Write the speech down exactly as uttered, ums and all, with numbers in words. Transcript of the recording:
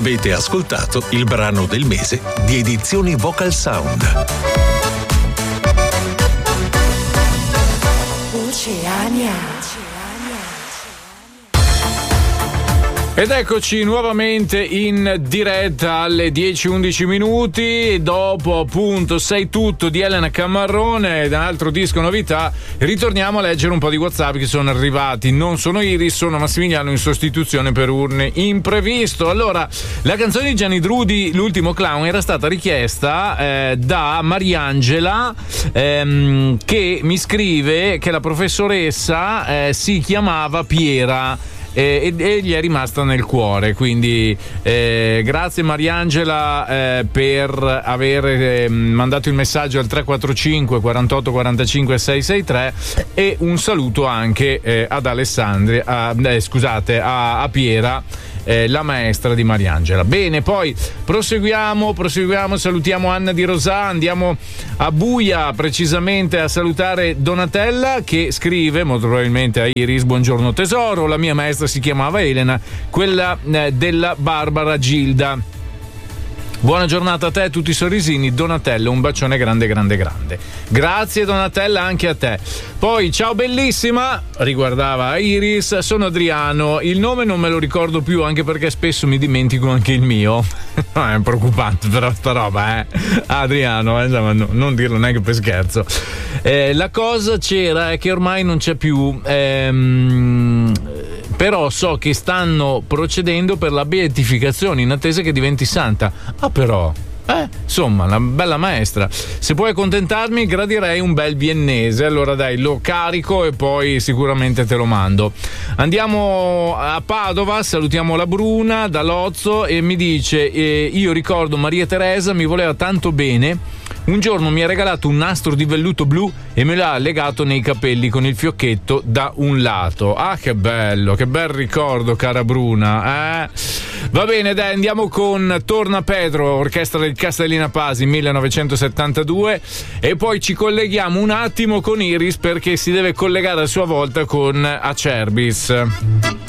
Avete ascoltato il brano del mese di Edizioni Vocal Sound. Oceania. Ed eccoci nuovamente in diretta alle dieci undici minuti, dopo appunto Sei tutto di Elena Camarrone ed un altro disco novità. Ritorniamo a leggere un po' di WhatsApp che sono arrivati. Non sono Iris, sono Massimiliano in sostituzione per un imprevisto. Allora, la canzone di Gianni Drudi, L'ultimo clown, era stata richiesta eh, da Mariangela ehm, che mi scrive che la professoressa eh, si chiamava Piera. E, e gli è rimasta nel cuore, quindi eh, grazie Mariangela eh, per aver eh, mandato il messaggio al tre quattro cinque quarantotto quarantacinque sei sei tre e un saluto anche eh, ad Alessandria a, eh, scusate a, a Piera, eh, la maestra di Mariangela. Bene, poi proseguiamo proseguiamo salutiamo Anna di Rosà, andiamo a Buia, precisamente a salutare Donatella che scrive molto probabilmente a Iris: buongiorno tesoro, la mia maestra si chiamava Elena, quella eh, della Barbara Gilda. Buona giornata a te, tutti i sorrisini. Donatella, un bacione grande grande grande. Grazie Donatella, anche a te. Poi ciao bellissima, riguardava Iris, sono Adriano, il nome non me lo ricordo più anche perché spesso mi dimentico anche il mio. No, è preoccupante però sta roba, eh Adriano, eh, no, non dirlo neanche per scherzo. Eh, la cosa c'era è che ormai non c'è più ehm, però so che stanno procedendo per la beatificazione in attesa che diventi santa. Ah però Eh, insomma, una bella maestra. Se puoi accontentarmi, gradirei un bel viennese. Allora dai, lo carico e poi sicuramente te lo mando. Andiamo a Padova, salutiamo la Bruna da Lozzo e mi dice eh, io ricordo Maria Teresa mi voleva tanto bene. Un giorno mi ha regalato un nastro di velluto blu e me l'ha legato nei capelli con il fiocchetto da un lato. Ah, che bello, che bel ricordo, cara Bruna. Eh? Va bene, dai, andiamo con Torna Pedro, orchestra del Castellina Pasi, millenovecentosettantadue, e poi ci colleghiamo un attimo con Iris perché si deve collegare a sua volta con Acerbis.